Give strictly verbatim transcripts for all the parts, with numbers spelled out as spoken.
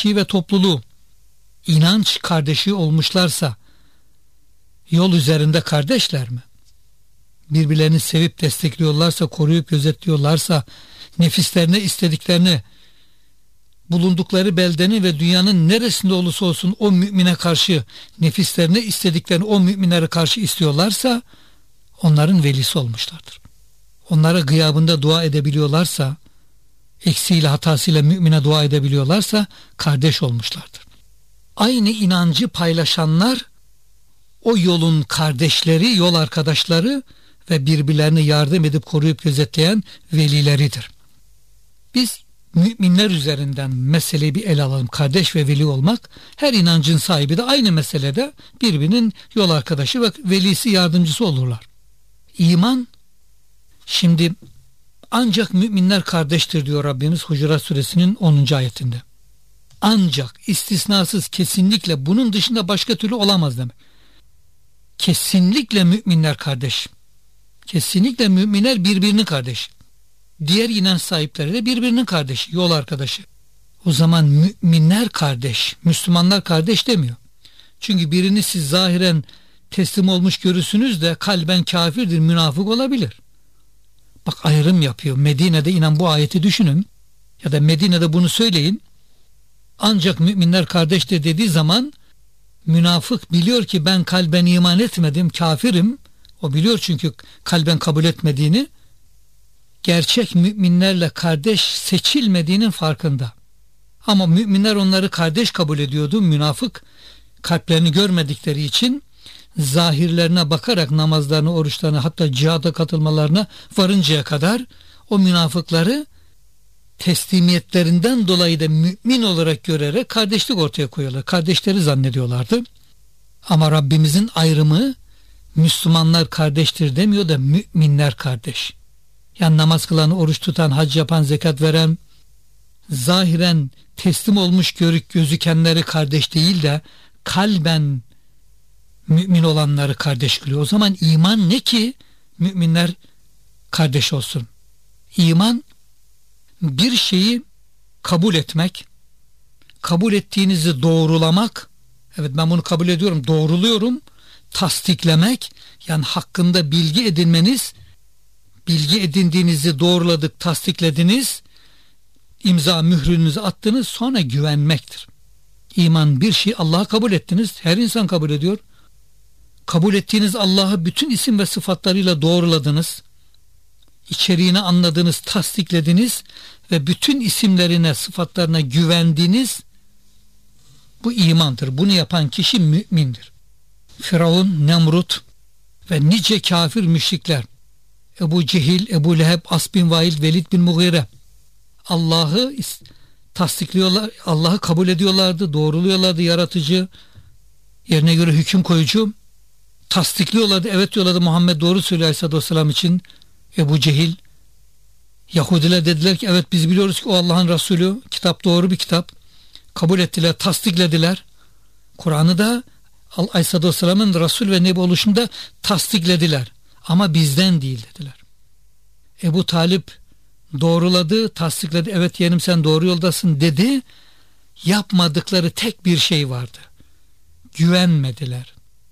kişi ve topluluğu inanç kardeşi olmuşlarsa yol üzerinde kardeşler mi? Birbirlerini sevip destekliyorlarsa, koruyup gözetliyorlarsa, nefislerine istediklerini bulundukları beldenin ve dünyanın neresinde olursa olsun o mümine karşı, nefislerine istediklerini o müminlere karşı istiyorlarsa onların velisi olmuşlardır. Onlara gıyabında dua edebiliyorlarsa, eksiğiyle hatasıyla mümine dua edebiliyorlarsa kardeş olmuşlardır. Aynı inancı paylaşanlar o yolun kardeşleri, yol arkadaşları ve birbirlerine yardım edip koruyup gözetleyen velileridir. Biz müminler üzerinden meseleyi bir ele alalım. Kardeş ve veli olmak, her inancın sahibi de aynı meselede birbirinin yol arkadaşı ve velisi, yardımcısı olurlar. İman, şimdi ancak müminler kardeştir diyor Rabbimiz Hucurat Suresinin onuncu ayetinde. Ancak, istisnasız, kesinlikle, bunun dışında başka türlü olamaz demek. Kesinlikle müminler kardeş. Kesinlikle müminler birbirinin kardeşi. Diğer inanç sahipleri de birbirinin kardeşi, yol arkadaşı. O zaman müminler kardeş, Müslümanlar kardeş demiyor. Çünkü birini siz zahiren teslim olmuş görürsünüz de kalben kafirdir, münafık olabilir. Bak, ayrım yapıyor. Medine'de inen bu ayeti düşünün. Ya da Medine'de bunu söyleyin. Ancak müminler kardeştir dediği zaman münafık biliyor ki ben kalben iman etmedim, kafirim. O biliyor çünkü kalben kabul etmediğini. Gerçek müminlerle kardeş seçilmediğinin farkında. Ama müminler onları kardeş kabul ediyordu. Münafık kalplerini görmedikleri için zahirlerine bakarak namazlarını, oruçlarını, hatta cihada katılmalarına varıncaya kadar o münafıkları teslimiyetlerinden dolayı da mümin olarak görerek kardeşlik ortaya koyuyorlar. Kardeşleri zannediyorlardı. Ama Rabbimizin ayrımı Müslümanlar kardeştir demiyor da müminler kardeş. Yani namaz kılan, oruç tutan, hac yapan, zekat veren, zahiren teslim olmuş görük gözükenleri kardeş değil de kalben mümin olanları kardeş kılıyor. O zaman iman ne ki müminler kardeş olsun? İman bir şeyi kabul etmek, kabul ettiğinizi doğrulamak, evet ben bunu kabul ediyorum, doğruluyorum, tasdiklemek, yani hakkında bilgi edinmeniz, bilgi edindiğinizi doğruladık, tasdiklediniz, imza mührünüzü attınız, sonra güvenmektir. İman bir şey, Allah'ı kabul ettiniz, her insan kabul ediyor. Kabul ettiğiniz Allah'ı bütün isim ve sıfatlarıyla doğruladınız, içeriğini anladınız, tasdiklediniz ve bütün isimlerine, sıfatlarına güvendiniz. Bu imandır. Bunu yapan kişi mümindir. Firavun, Nemrut ve nice kafir müşrikler, Ebu Cehil, Ebu Leheb, As bin Vail, Velid bin Mughire Allah'ı tasdikliyorlar, Allah'ı kabul ediyorlardı, doğruluyorlardı, yaratıcı, yerine göre hüküm koyucu, tasdikliyorlardı, evet diyorlardı, Muhammed doğru söylüyor Aleyhisselatü Vesselam için. Ebu Cehil, Yahudiler dediler ki evet biz biliyoruz ki o Allah'ın Resulü, kitap doğru bir kitap, kabul ettiler, tasdiklediler. Kur'an'ı da Aleyhisselatü Vesselam'ın Resul ve Nebi oluşunda tasdiklediler. Ama bizden değil dediler. Ebu Talip doğruladı, tasdikledi, evet yeğenim sen doğru yoldasın dedi. Yapmadıkları tek bir şey vardı. Güvenmediler.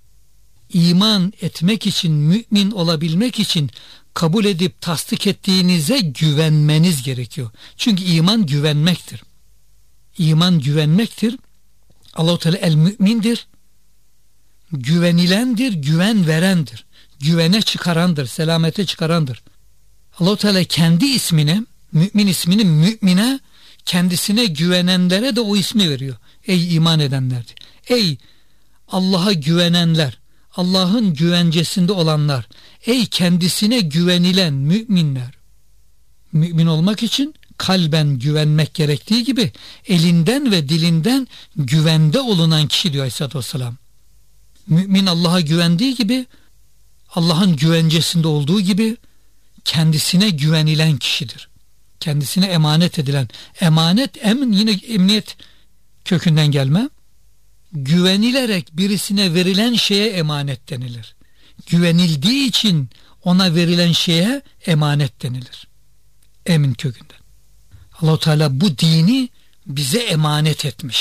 İman etmek için, mümin olabilmek için kabul edip tasdik ettiğinize güvenmeniz gerekiyor. Çünkü iman güvenmektir. İman güvenmektir. Allah-u Teala el-mümindir. Güvenilendir, güven verendir. Güvene çıkarandır, selamete çıkarandır. Allah-u Teala kendi ismini, mümin ismini mümine, kendisine güvenenlere de o ismi veriyor. Ey iman edenler. Ey Allah'a güvenenler, Allah'ın güvencesinde olanlar, ey kendisine güvenilen müminler. Mümin olmak için kalben güvenmek gerektiği gibi elinden ve dilinden güvende olunan kişi diyor Aleyhisselatü Vesselam. Mümin Allah'a güvendiği gibi, Allah'ın güvencesinde olduğu gibi kendisine güvenilen kişidir. Kendisine emanet edilen. Emanet emin, yine emniyet kökünden gelme. Güvenilerek birisine verilen şeye emanet denilir. Güvenildiği için ona verilen şeye emanet denilir. Emin kökünden. Allah-u Teala bu dini bize emanet etmiş.